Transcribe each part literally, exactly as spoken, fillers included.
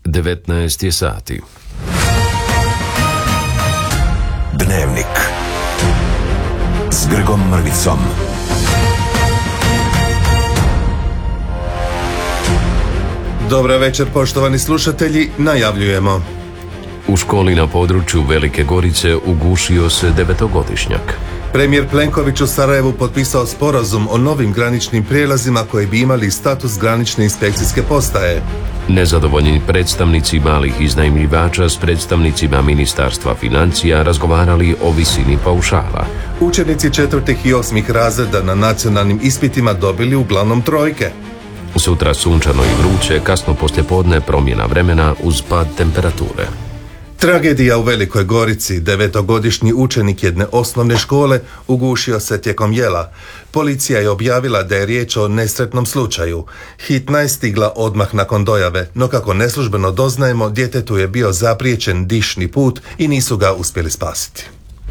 devetnaest je sati. Dnevnik s Grgom Mrvicom. Dobra večer, poštovani slušatelji, najavljujemo. U školi na području Velike Gorice ugušio se devetogodišnjak. Premijer Plenković u Sarajevu potpisao sporazum o novim graničnim prijelazima koji bi imali status granične inspekcijske postaje. Nezadovoljni predstavnici malih iznajmljivača s predstavnicima Ministarstva financija razgovarali o visini paušala. Učenici četvrtih i osmih razreda na nacionalnim ispitima dobili uglavnom trojke. Sutra sunčano i vruće, kasno poslijepodne promjena vremena uz pad temperature. Tragedija u Velikoj Gorici. Devetogodišnji učenik jedne osnovne škole ugušio se tijekom jela. Policija je objavila da je riječ o nesretnom slučaju. Hitna je stigla odmah nakon dojave, no kako neslužbeno doznajemo, djetetu je bio zapriječen dišni put i nisu ga uspjeli spasiti.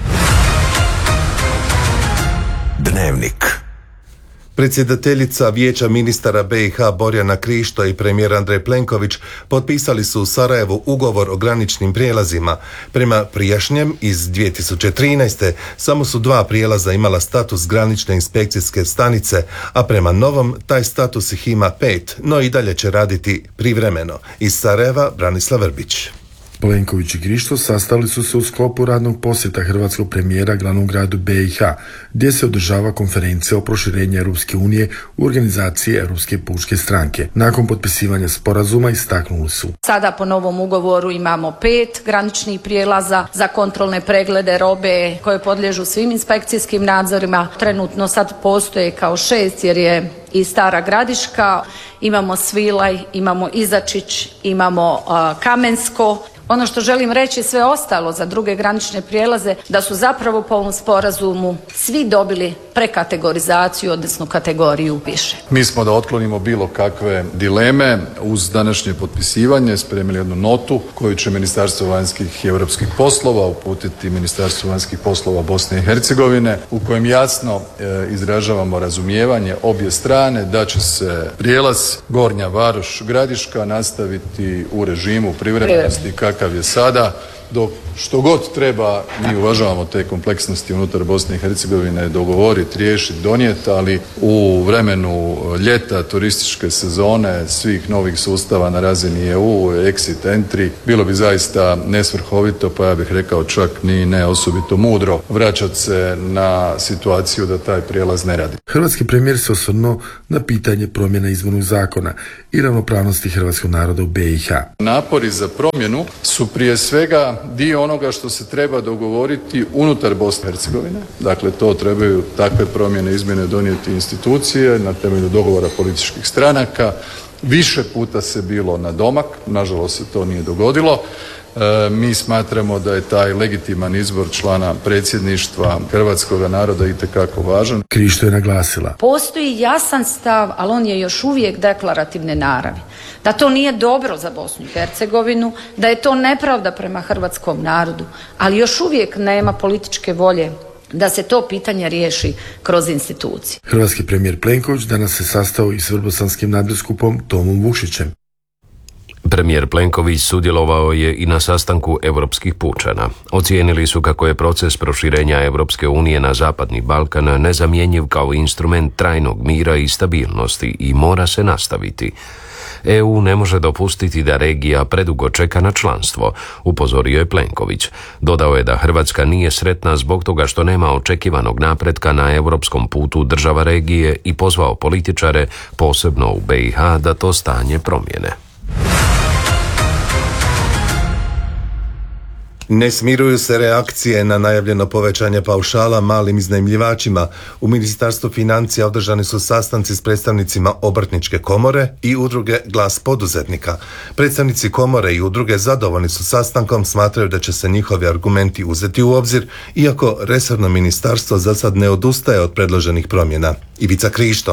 Dnevnik. Predsjedateljica Vijeća ministara B i H Borjana Krišto i premijer Andrej Plenković potpisali su u Sarajevu ugovor o graničnim prijelazima. Prema prijašnjem iz dvije tisuće trinaeste samo su dva prijelaza imala status granične inspekcijske stanice, a prema novom taj status ih ima pet, no i dalje će raditi privremeno. Iz Sarajeva Branislav Vrbić. Plenković i Krišto sastali su se u sklopu radnog posjeta hrvatskog premijera glavnom gradu B i H, gdje se održava konferencija o proširenju Europske unije u organizaciji Europske pučke stranke. Nakon potpisivanja sporazuma istaknuli su: Sada po novom ugovoru imamo pet graničnih prijelaza za kontrolne preglede robe koje podliježu svim inspekcijskim nadzorima. Trenutno sad postoje kao šest jer je i Stara Gradiška, imamo Svilaj, imamo Izačić, imamo uh, Kamensko. Ono što želim reći sve ostalo za druge granične prijelaze, da su zapravo po ovom sporazumu svi dobili prekategorizaciju, odnosno kategoriju više. Mi smo da otklonimo bilo kakve dileme uz današnje potpisivanje spremili jednu notu koju će Ministarstvo vanjskih i europskih poslova uputiti Ministarstvu vanjskih poslova Bosne i Hercegovine, u kojem jasno e, izražavamo razumijevanje obje strane da će se prijelaz Gornja Varoš Gradiška nastaviti u režimu privremenosti kakav je sada, dok što god treba, mi uvažavamo te kompleksnosti unutar Bosne i Hercegovine, dogovoriti, riješiti, donijeti, ali u vremenu ljeta, turističke sezone, svih novih sustava na razini E U, exit, entry, bilo bi zaista nesvrhovito, pa ja bih rekao čak ni ne osobito mudro vraćati se na situaciju da taj prijelaz ne radi. Hrvatski premijer se osvrnuo na pitanje promjena izbornog zakona i ravnopravnosti hrvatskog naroda u B i H. Napori za promjenu su prije svega dio onoga što se treba dogovoriti unutar Bosne i Hercegovine. Dakle, to trebaju takve promjene, izmjene donijeti institucije na temelju dogovora političkih stranaka. Više puta se bilo na domak, nažalost se to nije dogodilo. E, mi smatramo da je taj legitiman izbor člana predsjedništva hrvatskog naroda itekako važan. Krišto je naglasila: Postoji jasan stav, ali on je još uvijek deklarativne naravi. Da to nije dobro za Bosnu i Hercegovinu, da je to nepravda prema hrvatskom narodu, ali još uvijek nema političke volje da se to pitanje riješi kroz institucije. Hrvatski premijer Plenković danas se sastao i s vrbosanskim nadbiskupom Tomom Vušićem. Premijer Plenković sudjelovao je i na sastanku europskih pučana. Ocijenili su kako je proces proširenja Europske unije na Zapadni Balkan nezamjenjiv kao instrument trajnog mira i stabilnosti i mora se nastaviti. E U ne može dopustiti da regija predugo čeka na članstvo, upozorio je Plenković. Dodao je da Hrvatska nije sretna zbog toga što nema očekivanog napretka na europskom putu država regije i pozvao političare, posebno u B i H, da to stanje promijene. Ne smiruju se reakcije na najavljeno povećanje paušala malim iznajmljivačima. U Ministarstvu financija održani su sastanci s predstavnicima Obrtničke komore i udruge Glas poduzetnika. Predstavnici komore i udruge zadovoljni su sastankom, smatraju da će se njihovi argumenti uzeti u obzir, iako resorno ministarstvo za sad ne odustaje od predloženih promjena. Ivica Krišto.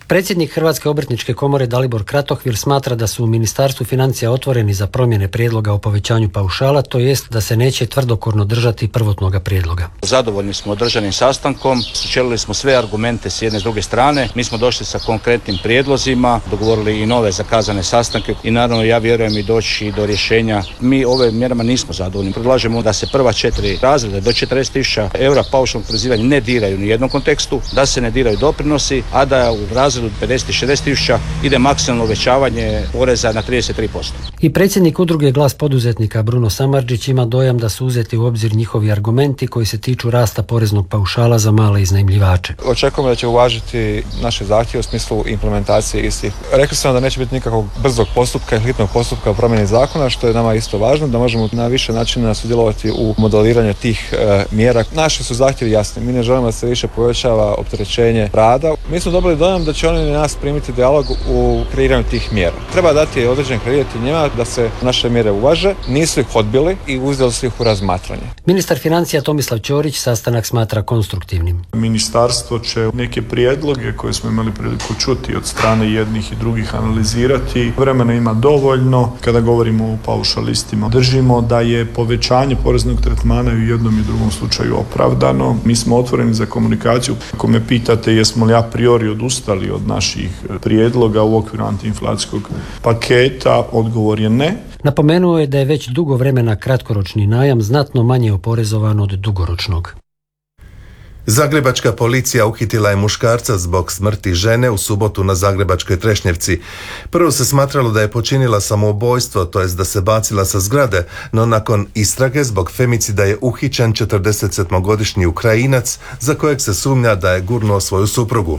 Predsjednik Hrvatske obrtničke komore Dalibor Kratohvil smatra da su u Ministarstvu financija otvoreni za promjene prijedloga o povećanju paušala, to jest da se neće tvrdokorno držati prvotnoga prijedloga. Zadovoljni smo održanim sastankom, sučelili smo sve argumente s jedne i s druge strane, mi smo došli sa konkretnim prijedlozima, dogovorili i nove zakazane sastanke i naravno ja vjerujem i doći do rješenja. Mi ove mjerama nismo zadovoljni. Predlažemo da se prva četiri razreda do četrdeset tisuća eura paušalnog oporezivanja ne diraju ni u jednom kontekstu, da se ne diraju doprinosi, a da u razredu pedeset i šezdeset tisuća ide maksimalno uvećavanje poreza na trideset tri posto. I predsjednik udruge Glas poduzetnika Bruno Samardžić ima dojam da su uzeti u obzir njihovi argumenti koji se tiču rasta poreznog paušala za male iznajmljivače. Očekujemo da će uvažiti naše zahtjeve u smislu implementacije istih. Rekli smo da neće biti nikakvog brzog postupka i hitnog postupka u promjeni zakona, što je nama isto važno, da možemo na više načina sudjelovati u modeliranju tih e, mjera. Naši su zahtjevi jasni. Mi ne želimo da se više povećava opterećenje rada. Mi smo dobili dojam da će oni nas primiti dijalog u kreiranju tih mjera. Treba dati određen krediت njima da se naše mjere uvaže, nisu ih odbili i uzeli su ih u razmatranje. Ministar financija Tomislav Ćorić sastanak smatra konstruktivnim. Ministarstvo će neke prijedloge koje smo imali priliku čuti od strane jednih i drugih analizirati. Vremena ima dovoljno. Kada govorimo o paušalistima, držimo da je povećanje poreznog tretmana u jednom i drugom slučaju opravdano. Mi smo otvoreni za komunikaciju. Ako me pitate jesmo li a priori odustali od naših prijedloga u okviru antiinflacijskog paketa, odgovor je ne. Napomenuo je da je već dugo vremena kratkoročni najam znatno manje oporezovan od dugoročnog. Zagrebačka policija uhitila je muškarca zbog smrti žene u subotu na zagrebačkoj Trešnjevci. Prvo se smatralo da je počinila samoubojstvo, to jest da se bacila sa zgrade, no nakon istrage zbog femicida je uhićen četrdesetsedmogodišnji Ukrajinac za kojeg se sumnja da je gurnuo svoju suprugu.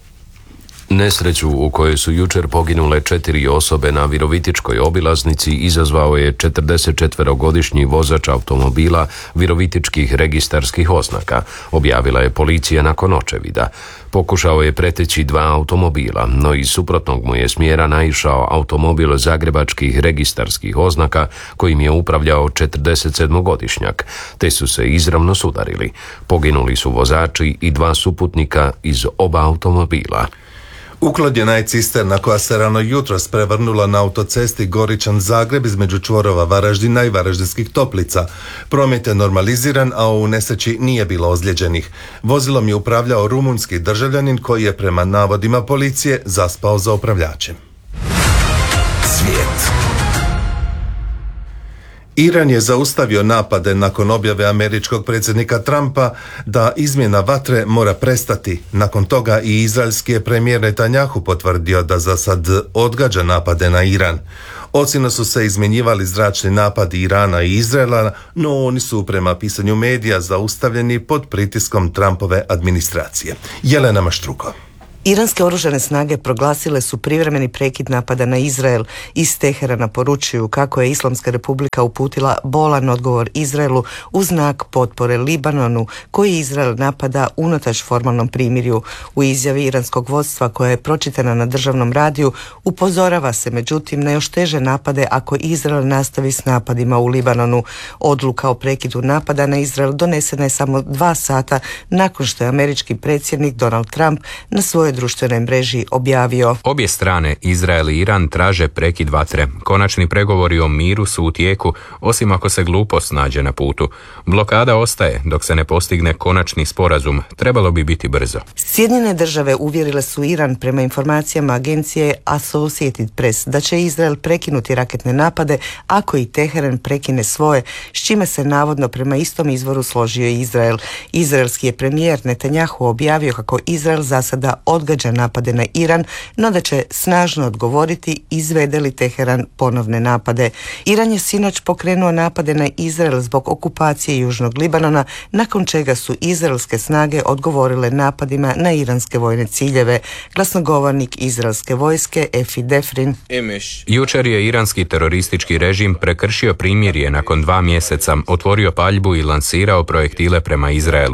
Nesreću u kojoj su jučer poginule četiri osobe na Virovitičkoj obilaznici izazvao je četrdesetčetverogodišnji vozač automobila virovitičkih registarskih oznaka, objavila je policija nakon očevida. Pokušao je preteći dva automobila, no iz suprotnog mu je smjera naišao automobil zagrebačkih registarskih oznaka kojim je upravljao četrdesetsedmogodišnjak, te su se izravno sudarili. Poginuli su vozači i dva suputnika iz oba automobila. Uklonjena je cisterna koja se rano jutros prevrnula na autocesti Goričan-Zagreb između čvorova Varaždina i Varaždinskih Toplica. Promet je normaliziran, a u nesreći nije bilo ozlijeđenih. Vozilom je upravljao rumunjski državljanin koji je prema navodima policije zaspao za upravljačem. Svijet. Iran je zaustavio napade nakon objave američkog predsjednika Trumpa da izmjena vatre mora prestati. Nakon toga i izraelski je premijer Netanjahu potvrdio da za sad odgađa napade na Iran. Ocino su se izmjenjivali zračni napadi Irana i Izraela, no oni su prema pisanju medija zaustavljeni pod pritiskom Trumpove administracije. Jelena Maštruko. Iranske oružane snage proglasile su privremeni prekid napada na Izrael. Iz Teherana poručuju kako je Islamska republika uputila bolan odgovor Izraelu u znak potpore Libanonu, koji Izrael napada unatoč formalnom primirju. U izjavi iranskog vodstva koja je pročitana na državnom radiju upozorava se međutim na još teže napade ako Izrael nastavi s napadima u Libanonu. Odluka o prekidu napada na Izrael donesena je samo dva sata nakon što je američki predsjednik Donald Trump na svojoj društvenoj mreži objavio: Obje strane, Izrael i Iran, traže prekid vatre. Konačni pregovori o miru su u tijeku, osim ako se glupost nađe na putu. Blokada ostaje dok se ne postigne konačni sporazum. Trebalo bi biti brzo. Sjedinjene države uvjerile su Iran prema informacijama agencije Associated Press da će Izrael prekinuti raketne napade ako i Teheran prekine svoje, s čime se navodno prema istom izvoru složio i Izrael. Izraelski je premijer Netanjahu objavio kako Izrael za sada odgađa napade na Iran, no da će snažno odgovoriti izvede li Teheran ponovne napade. Iran je sinoć pokrenuo napade na Izrael zbog okupacije Južnog Libanona, nakon čega su izraelske snage odgovorile napadima na iranske vojne ciljeve. Glasnogovornik izraelske vojske Efi Defrin: Jučer je iranski teroristički režim prekršio primirje nakon dva mjeseca, otvorio paljbu i lansirao projektile prema Izraelu.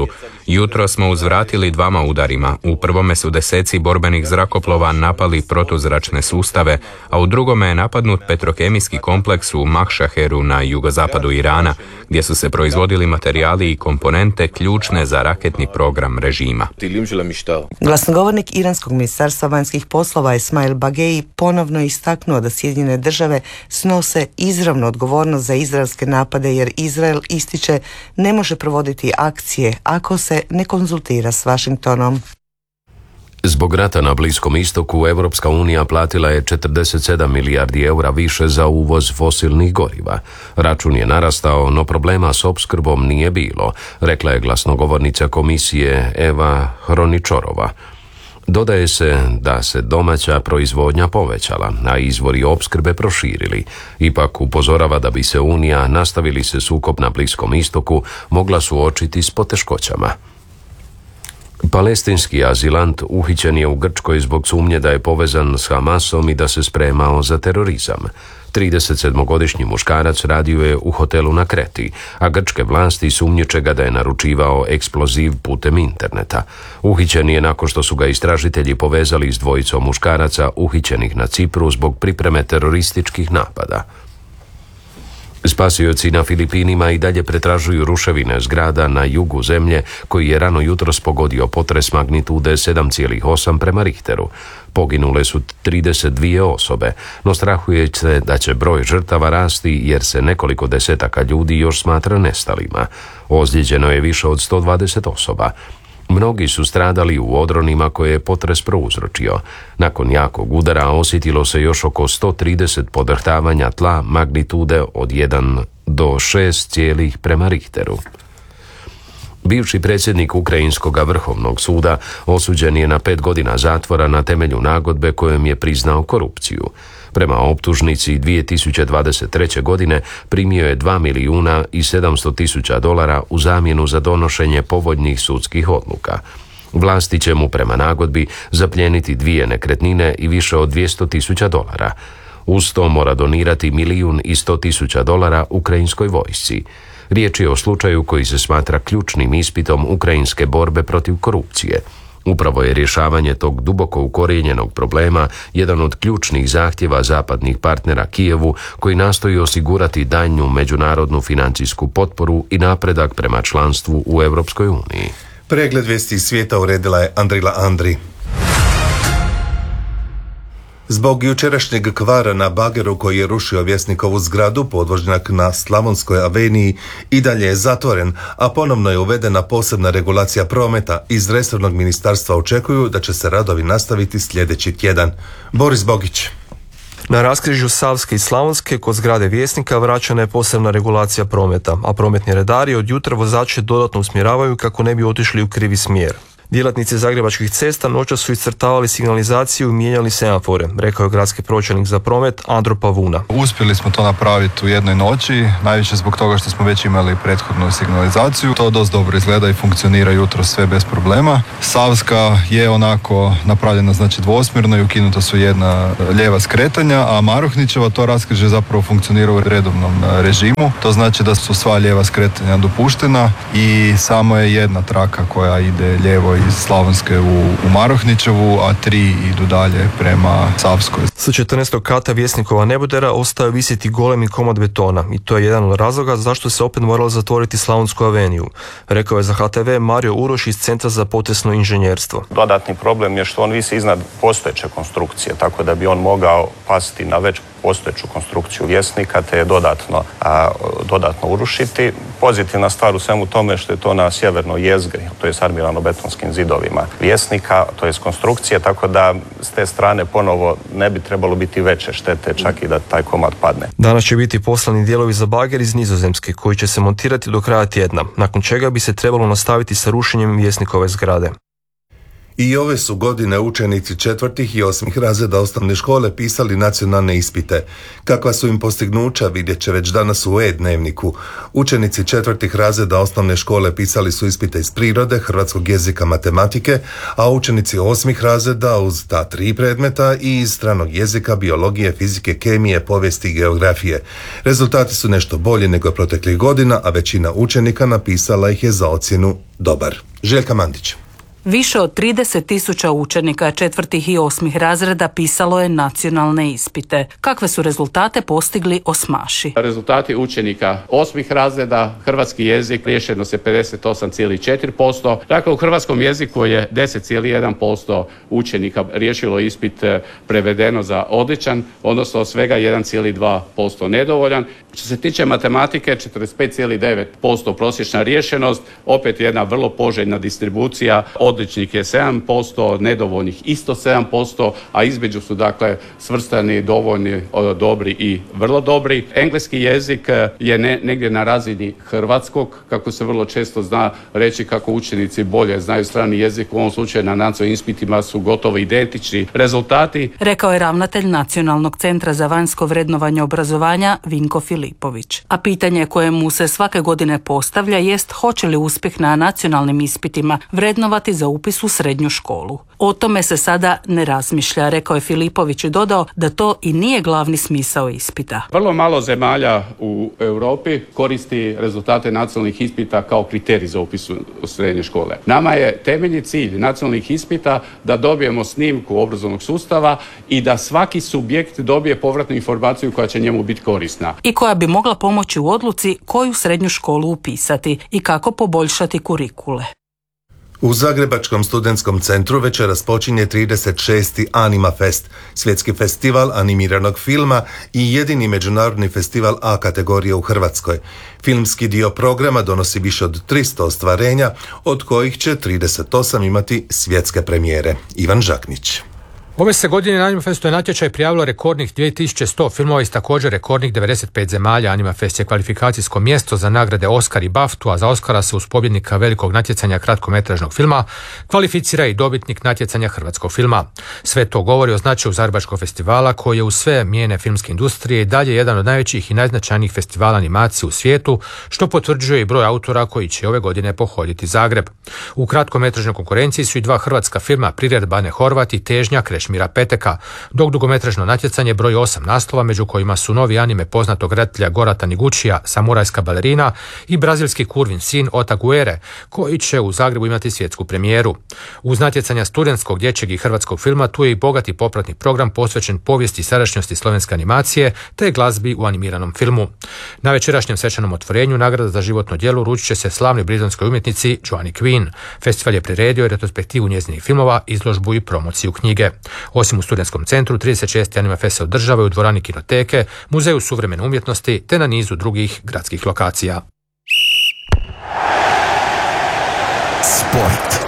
Jutro smo uzvratili dvama udarima. U prvome su deseci borbenih zrakoplova napali protuzračne sustave, a u drugome je napadnut petrokemijski kompleks u Mahšaheru na jugozapadu Irana, gdje su se proizvodili materijali i komponente ključne za raketni program režima. Glasnogovornik Iranskog ministarstva vanjskih poslova Esmail Bagei ponovno istaknuo da Sjedinjene države snose izravnu odgovornost za izraelske napade, jer Izrael, ističe, ne može provoditi akcije ako se ne konzultira s Washingtonom. Zbog rata na Bliskom istoku, Evropska unija platila je četrdeset sedam milijardi eura više za uvoz fosilnih goriva. Račun je narastao, no problema s opskrbom nije bilo, rekla je glasnogovornica komisije Eva Hroničorova. Dodaje se da se domaća proizvodnja povećala, a izvori opskrbe proširili. Ipak upozorava da bi se Unija, nastavili se sukob na Bliskom istoku, mogla suočiti s poteškoćama. Palestinski azilant uhićen je u Grčkoj zbog sumnje da je povezan s Hamasom i da se spremao za terorizam. tridesetsedmogodišnji muškarac radio je u hotelu na Kreti, a grčke vlasti sumnjiče ga da je naručivao eksploziv putem interneta. Uhićen je nakon što su ga istražitelji povezali s dvojicom muškaraca uhićenih na Cipru zbog pripreme terorističkih napada. Spasioci na Filipinima i dalje pretražuju ruševine zgrada na jugu zemlje koji je rano jutros pogodio potres magnitude sedam zarez osam prema Richteru. Poginule su trideset dvije osobe, no strahuje se da će broj žrtava rasti jer se nekoliko desetaka ljudi još smatra nestalima. Ozlijeđeno je više od sto dvadeset osoba. Mnogi su stradali u odronima koje je potres prouzročio. Nakon jakog udara osjetilo se još oko sto trideset podrhtavanja tla magnitude od jedan do šest cijelih prema Richteru. Bivši predsjednik Ukrajinskog vrhovnog suda osuđen je na pet godina zatvora na temelju nagodbe kojom je priznao korupciju. Prema optužnici dvije tisuće dvadeset treće. godine primio je dva milijuna i sedamsto tisuća dolara u zamjenu za donošenje povoljnih sudskih odluka. Vlasti će mu prema nagodbi zapljeniti dvije nekretnine i više od dvjesto tisuća dolara. Uz to mora donirati milijun i sto tisuća dolara ukrajinskoj vojsci. Riječ je o slučaju koji se smatra ključnim ispitom ukrajinske borbe protiv korupcije. Upravo je rješavanje tog duboko ukorijenjenog problema jedan od ključnih zahtjeva zapadnih partnera Kijevu, koji nastoji osigurati daljnju međunarodnu financijsku potporu i napredak prema članstvu u Europskoj uniji. Pregled vijesti svijeta uredila je Andrila Andri. Zbog jučerašnjeg kvara na bageru koji je rušio Vjesnikovu zgradu, podvožnjak na Slavonskoj aveniji i dalje je zatvoren, a ponovno je uvedena posebna regulacija prometa. Iz resornog ministarstva očekuju da će se radovi nastaviti sljedeći tjedan. Boris Bogić. Na raskrižju Savske i Slavonske kod zgrade Vjesnika vraćena je posebna regulacija prometa, a prometni redari od jutra vozače dodatno usmjeravaju kako ne bi otišli u krivi smjer. Djelatnici Zagrebačkih cesta noćas su iscrtavali signalizaciju i mijenjali semafore, rekao je gradski pročelnik za promet Andro Pavuna. Uspjeli smo to napraviti u jednoj noći, najviše zbog toga što smo već imali prethodnu signalizaciju. To dosta dobro izgleda i funkcionira jutro sve bez problema. Savska je onako napravljena znači dvosmjerno i ukinuta su jedna lijeva skretanja, a Maruhnićeva to raskrižje zapravo funkcionira u redovnom režimu. To znači da su sva lijeva skretanja dopuštena i samo je jedna traka koja ide lijevo iz Slavonske u, u Marohnićevu, a tri idu dalje prema Savskoj. Sa četrnaestog kata Vjesnikova nebodera ostao visiti golemi komad betona i to je jedan od razloga zašto se opet moralo zatvoriti Slavonsku aveniju, rekao je za H T V Mario Uroš iz Centra za potresno inženjerstvo. Dodatni problem je što on visi iznad postojeće konstrukcije, tako da bi on mogao pasti na već postojeću konstrukciju Vjesnika te je dodatno, a, dodatno urušiti. Pozitivna stvar u svemu tome što je to na sjevernoj jezgri, to je s armirano-betonskim zidovima Vjesnika, to je s konstrukcije, tako da s te strane ponovo ne bi trebalo biti veće štete, čak i da taj komad padne. Danas će biti poslani dijelovi za bager iz Nizozemske koji će se montirati do kraja tjedna, nakon čega bi se trebalo nastaviti sa rušenjem Vjesnikove zgrade. I ove su godine učenici četvrtih i osmih razreda osnovne škole pisali nacionalne ispite. Kakva su im postignuća vidjet će već danas u e-dnevniku. Učenici četvrtih razreda osnovne škole pisali su ispite iz prirode, hrvatskog jezika, matematike, a učenici osmih razreda uz ta tri predmeta i iz stranog jezika, biologije, fizike, kemije, povijesti i geografije. Rezultati su nešto bolji nego proteklih godina, a većina učenika napisala ih je za ocjenu dobar. Željka Mandić. Više od trideset tisuća učenika četvrtih i osmih razreda pisalo je nacionalne ispite. Kakve su rezultate postigli osmaši? Rezultati učenika osmih razreda, hrvatski jezik riješeno se pedeset osam zarez četiri posto. Dakle, u hrvatskom jeziku je deset zarez jedan posto učenika riješilo ispit prevedeno za odličan, odnosno svega jedan zarez dva posto nedovoljan. Što se tiče matematike, četrdeset pet zarez devet posto prosječna riješenost, opet jedna vrlo poželjna distribucija. Odličnih je sedam posto, nedovoljnih isto sedam posto, a između su dakle svrstani dovoljni, dobri i vrlo dobri. Engleski jezik je ne, negdje na razini hrvatskog, kako se vrlo često zna reći kako učenici bolje znaju strani jezik, u ovom slučaju na nacionalnim ispitima su gotovo identični rezultati. Rekao je ravnatelj Nacionalnog centra za vanjsko vrednovanje obrazovanja Vinko Filipović. A pitanje koje mu se svake godine postavlja jest hoće li uspjeh na nacionalnim ispitima vrednovati za upis u srednju školu. O tome se sada ne razmišlja, rekao je Filipović i dodao da to i nije glavni smisao ispita. Vrlo malo zemalja u Europi koristi rezultate nacionalnih ispita kao kriterij za upis u srednje škole. Nama je temeljni cilj nacionalnih ispita da dobijemo snimku obrazovnog sustava i da svaki subjekt dobije povratnu informaciju koja će njemu biti korisna. I koja bi mogla pomoći u odluci koju srednju školu upisati i kako poboljšati kurikule. U Zagrebačkom studentskom centru večeras počinje trideset šesti Anima Fest, svjetski festival animiranog filma i jedini međunarodni festival A kategorije u Hrvatskoj. Filmski dio programa donosi više od tristo ostvarenja, od kojih će trideset osam imati svjetske premijere. Ivan Žaknić. Ove se godine na Animafestu je natječaj prijavilo rekordnih dvije tisuće sto filmova iz također rekordnih devedeset pet zemalja. Animafest je kvalifikacijsko mjesto za nagrade Oscar i Baftu, a za Oscara se uz pobjednika velikog natjecanja kratkometražnog filma kvalificira i dobitnik natjecanja hrvatskog filma. Sve to govori o značaju Zagrebačkog festivala, koji je u sve mijene filmske industrije i dalje jedan od najvećih i najznačajnijih festivala animacije u svijetu, što potvrđuje i broj autora koji će ove godine pohoditi Zagreb. U kratkometražnoj konkurenciji su i dva hrvatska filma, Prired Bane Horvat i Težnja Krešimira Peteka, dok dugometražno natjecanje broji osam naslova, među kojima su novi anime poznatog redatelja Gora Taniguchija, Samurajska balerina i brazilski kurvin sin Otaguere, koji će u Zagrebu imati svjetsku premijeru. Uz natjecanja studentskog, dječjeg i hrvatskog filma tu je i bogati popratni program posvećen povijesti i sadašnjosti slovenske animacije te glazbi u animiranom filmu. Na večerašnjem svečanom otvorenju nagrada za životno djelo uručit će se slavnoj britanskoj umjetnici Joanne Quinn. Festival je priredio retrospektivu njezinih filmova, izložbu i promociju knjige. Osim u studentskom centru, trideset šesti Animafest se održava u dvorani Kinoteke, Muzeju suvremene umjetnosti te na nizu drugih gradskih lokacija. Sport.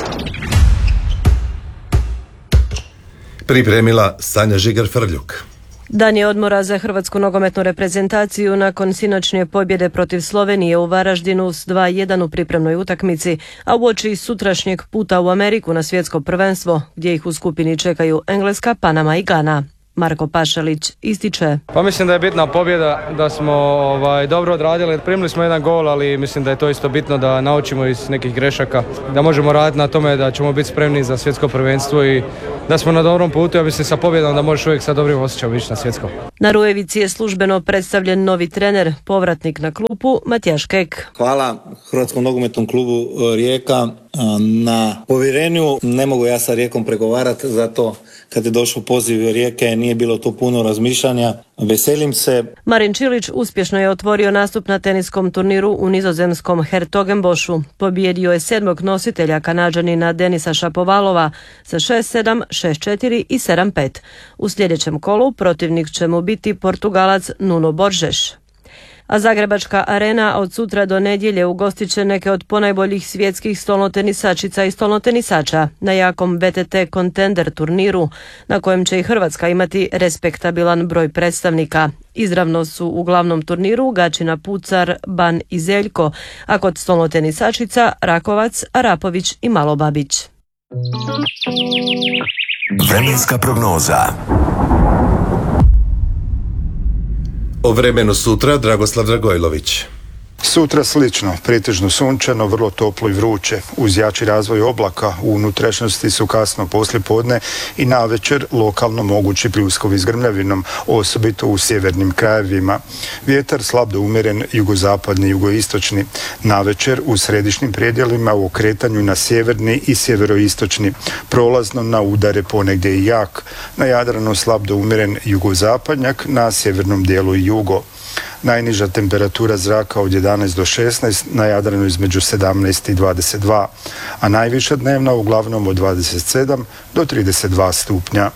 Pripremila Sanja Žigar-Frljuk. Dan je odmora za hrvatsku nogometnu reprezentaciju nakon sinoćnje pobjede protiv Slovenije u Varaždinu s dva jedan u pripremnoj utakmici, a uoči sutrašnjeg puta u Ameriku na svjetsko prvenstvo, gdje ih u skupini čekaju Engleska, Panama i Gana. Marko Pašalić ističe. Pa mislim da je bitna pobjeda, da smo ovaj, dobro odradili. Primili smo jedan gol, ali mislim da je to isto bitno da naučimo iz nekih grešaka, da možemo raditi na tome da ćemo biti spremni za svjetsko prvenstvo i da smo na dobrom putu. Ja mislim sa pobjedom da možeš uvijek sa dobrim osjećajom ići na svjetsko. Na Rujevici je službeno predstavljen novi trener, povratnik na klupu Matijaš Kek. Hvala Hrvatskom nogometnom klubu Rijeka na povjerenju. Ne mogu ja sa Rijekom pregovarati, zato kad je došao poziv Rijeke nije bilo to puno razmišljanja. Veselim se. Marin Čilić uspješno je otvorio nastup na teniskom turniru u nizozemskom Hertogenbošu. Pobijedio je sedmog nositelja Kanađanina Denisa Šapovalova sa šest sedam, šest četiri i sedam pet. U sljedećem kolu protivnik će mu biti Portugalac Nuno Borges. A Zagrebačka arena od sutra do nedjelje ugostit će neke od ponajboljih svjetskih stolnotenisačica i stolnotenisača na jakom V T T Contender turniru, na kojem će i Hrvatska imati respektabilan broj predstavnika. Izravno su u glavnom turniru Gačina Pucar, Ban i Zeljko, a kod stolnotenisačica Rakovac, Arapović i Malobabić. Vremenska prognoza. O vremenu sutra Dragoslav Dragojlović. Sutra slično, pretežno sunčano, vrlo toplo i vruće. Uz jači razvoj oblaka u unutrašnjosti su kasno poslijepodne i navečer lokalno mogući pljuskovi s grmljavinom, osobito u sjevernim krajevima. Vjetar slab do umjeren jugozapadni, jugoistočni. Navečer u središnjim predjelima u okretanju na sjeverni i sjeveroistočni. Prolazno na udare ponegdje i jak. Na Jadranu slab do umjeren jugozapadnjak, na sjevernom dijelu i jugo. Najniža temperatura zraka od jedanaest do šesnaest, na Jadranu između sedamnaest i dvadeset dva, a najviša dnevna uglavnom od dvadeset sedam do trideset dva stupnja.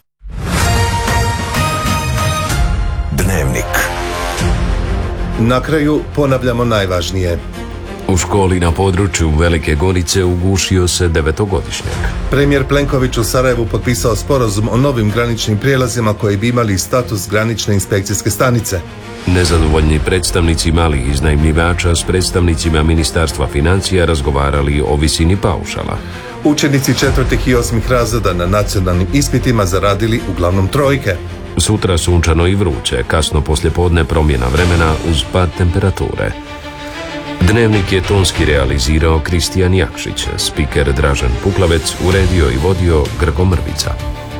Dnevnik. Na kraju ponavljamo najvažnije. U školi na području Velike Gorice ugušio se devetogodišnjak. Premijer Plenković u Sarajevu potpisao sporazum o novim graničnim prijelazima koji bi imali status granične inspekcijske stanice. Nezadovoljni predstavnici malih iznajmljivača s predstavnicima Ministarstva financija razgovarali o visini paušala. Učenici četvrtih i osmih razreda na nacionalnim ispitima zaradili uglavnom trojke. Sutra sunčano i vruće, kasno poslijepodne promjena vremena uz pad temperature. Dnevnik je tonski realizirao Kristijan Jakšić, spiker Dražen Puklavec, uredio i vodio Grgo Mrvica.